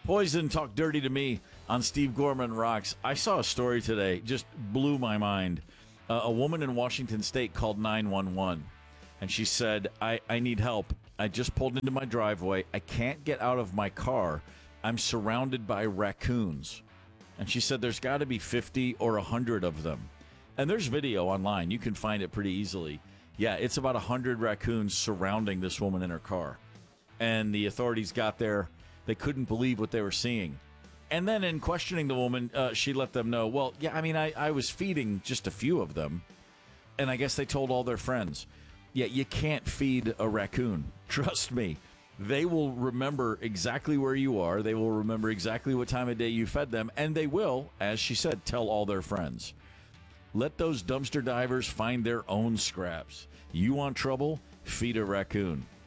Poison talk dirty to me on Steve Gorman Rocks. I saw a story today, just blew my mind. A woman in Washington State called 911, and she said, I need help. I just pulled into my driveway. I can't get out of my car. I'm surrounded by raccoons. And she said there's got to be 50 or 100 of them. And there's video online. You can find it pretty easily. Yeah, it's about 100 raccoons surrounding this woman in her car. And the authorities got there. They couldn't believe what they were seeing. And then in questioning the woman, she let them know, well, yeah, I mean, I was feeding just a few of them. And I guess they told all their friends. Yeah, you can't feed a raccoon. Trust me. They will remember exactly where you are. They will remember exactly what time of day you fed them. And they will, as she said, tell all their friends. Let those dumpster divers find their own scraps. You want trouble? Feed a raccoon.